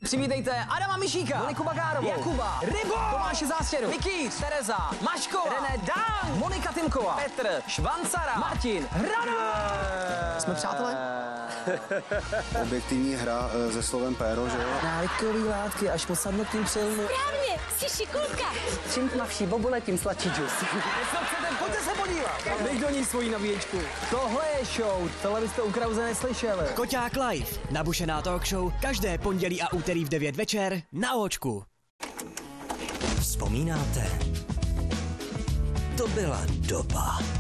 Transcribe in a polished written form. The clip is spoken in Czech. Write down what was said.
Přivítejte Adama Mišíka, Moniku Bagárovou, Jakuba, Rybo, Tomáše Zástěru, Nikýř, Tereza, Maškova, René Dang, Monika Timková, Petr, Švancara, Martin, Hrana. Jsme přátelé? Objektivní hra se slovem péro, že jo? Návykový látky až po sadnutím přilnu. Správně, jsi šikulka. Čím tmavší bobule, tím sladší džus. Pojďte se podívat. Dej do ní svoji nabíječku. Tohle je show, tohle byste u Krause neslyšeli. Koťák Live, nabušená talk show, každé pondělí a úterý v 9 večer na Óčku. Vzpomínáte? To byla doba.